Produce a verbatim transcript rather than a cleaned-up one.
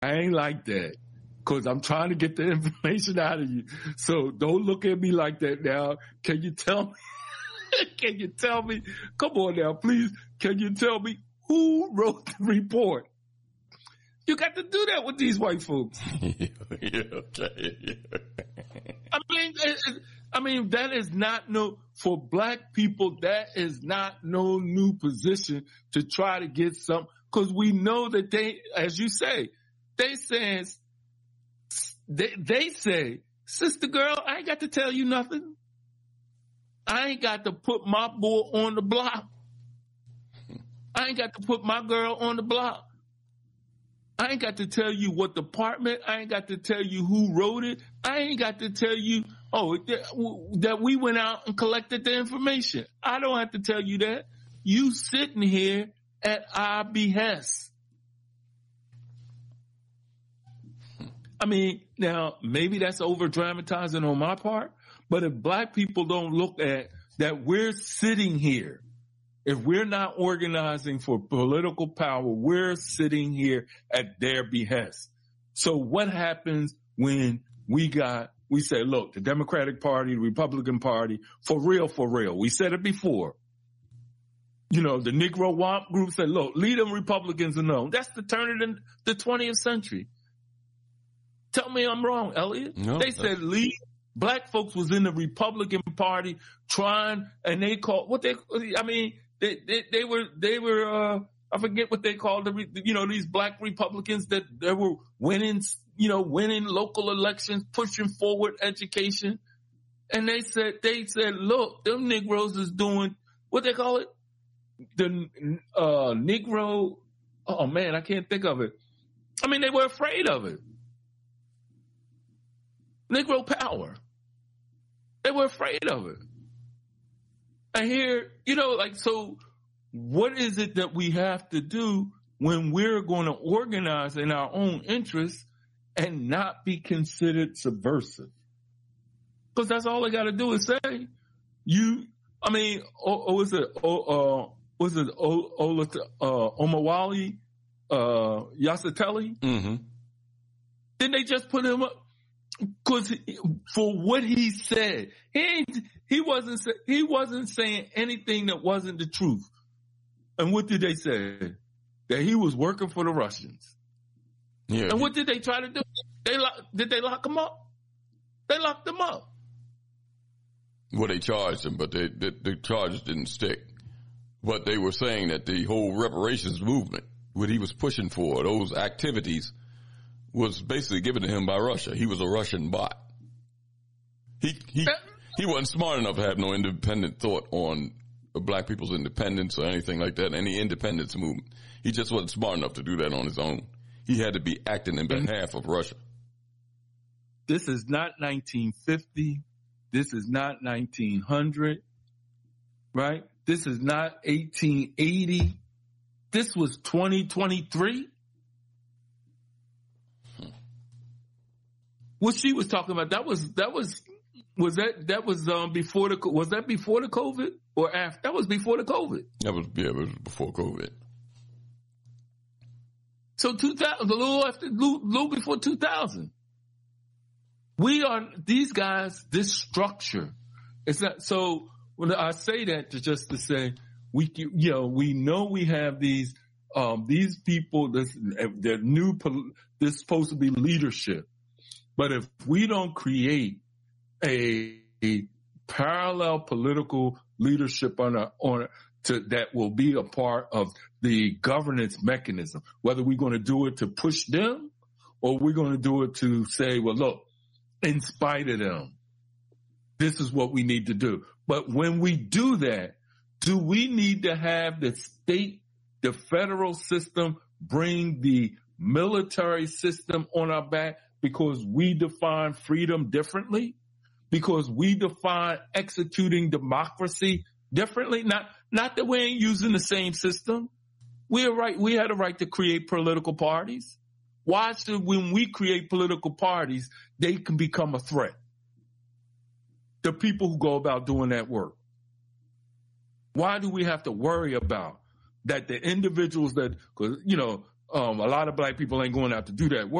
I ain't like that. Cause I'm trying to get the information out of you. So don't look at me like that now. Can you tell me? Can you tell me? Come on now, please. Can you tell me who wrote the report? You got to do that with these white folks. yeah, okay. Yeah. I mean, I mean, that is not no, for black people, that is not no new position to try to get some, cause we know that they, as you say, they saying, They, they say, sister girl, I ain't got to tell you nothing. I ain't got to put my boy on the block. I ain't got to put my girl on the block. I ain't got to tell you what department. I ain't got to tell you who wrote it. I ain't got to tell you, oh, that we went out and collected the information. I don't have to tell you that. You sitting here at our behest. I mean, now, maybe that's over dramatizing on my part, but if black people don't look at that we're sitting here, if we're not organizing for political power, we're sitting here at their behest. So what happens when we got, we say, look, the Democratic Party, the Republican Party, for real, for real. We said it before. You know, the Negro W A M P group said, look, leave them Republicans alone. That's the turn of the twentieth century. Tell me I'm wrong, Elliot. No, they said leave. Black folks was in the Republican Party trying, and they called what they. I mean, they they, they were they were. Uh, I forget what they called the. You know, these black Republicans that they were winning. You know, winning local elections, pushing forward education, and they said they said, look, them Negroes is doing what they call it, the uh, Negro. Oh man, I can't think of it. I mean, they were afraid of it. Negro power. They were afraid of it. And here, you know, like, so what is it that we have to do when we're going to organize in our own interests and not be considered subversive? Because that's all they got to do is say, you, I mean, oh, oh was it, oh, uh, was it, oh, oh, uh, Omawale, uh, Yasateli? Mm-hmm. Didn't they just put him up? Cause for what he said, he ain't, he wasn't, he wasn't saying anything that wasn't the truth. And what did they say? That he was working for the Russians. Yeah. And what did they try to do? They lock, did they lock him up? They locked him up. Well, they charged him, but they, the, the charges didn't stick. But they were saying that the whole reparations movement, what he was pushing for, those activities, was basically given to him by Russia. He was a Russian bot. He he he wasn't smart enough to have no independent thought on black people's independence or anything like that, any independence movement. He just wasn't smart enough to do that on his own. He had to be acting in behalf of Russia. This is not nineteen fifty. This is not nineteen hundred, right? This is not eighteen eighty. This was twenty twenty-three. What she was talking about, that was, that was, was that, that was, um, before the, was that before the COVID or after? That was before the COVID. That was, yeah, it was before COVID. So two thousand, a little after, a little, little before two thousand. We are, these guys, this structure, it's not, so when I say that to just to say, we, you know, we know we have these, um, these people, this, they're new, this is supposed to be leadership. But if we don't create a, a parallel political leadership on a, on a, to, that will be a part of the governance mechanism, whether we're going to do it to push them or we're going to do it to say, well, look, in spite of them, this is what we need to do. But when we do that, do we need to have the state, the federal system bring the military system on our back? Because we define freedom differently, because we define executing democracy differently. Not, not that we ain't using the same system. We are right. We had a right to create political parties. Why should, when we create political parties, they can become a threat? The people who go about doing that work. Why do we have to worry about that? The individuals that, cause, you know, Um, a lot of black people ain't going out to do that work.